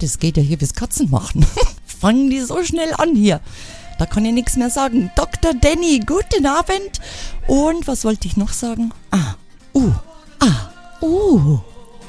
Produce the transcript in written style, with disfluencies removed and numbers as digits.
das geht ja hier bis Katzen machen. Fangen die so schnell an hier. Da kann ich nichts mehr sagen. Dr. Danny, guten Abend. Und was wollte ich noch sagen?